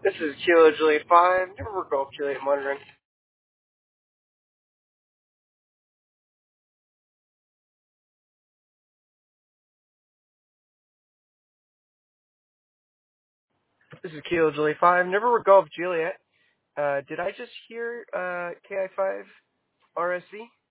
This is Kilo Juliet 5, Never Golf Juliet monitoring. This is Kilo Juliet 5, Never Golf Juliet. Did I just hear KI5 RSC?